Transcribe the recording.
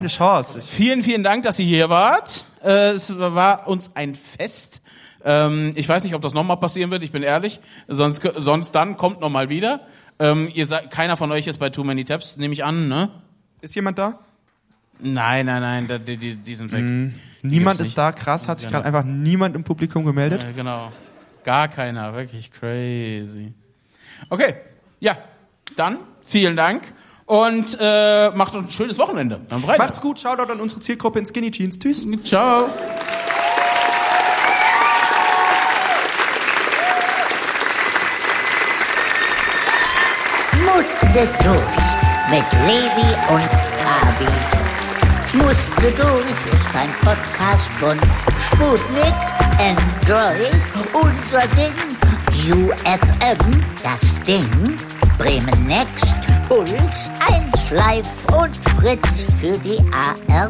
Eine Chance. Vielen Dank, dass ihr hier wart. Es war uns ein Fest. Ich weiß nicht, ob das nochmal passieren wird, ich bin ehrlich. Sonst dann kommt nochmal wieder. Keiner von euch ist bei Too Many Tabs, nehme ich an, ne? Ist jemand da? Nein, die sind weg. Niemand ist da, krass, hat sich gerade einfach niemand im Publikum gemeldet. Genau. Gar keiner, wirklich crazy. Okay, ja, dann vielen Dank und macht uns ein schönes Wochenende am Freitag. Macht's gut, Shoutout an unsere Zielgruppe in Skinny Jeans. Tschüss. Ciao. Musste durch mit Levi und Fabi. Musste durch ist ein Podcast von Sputnik, Enjoy, unser Ding, UFM, das Ding, Bremen Next, Puls, 1 Live und Fritz für die ARD.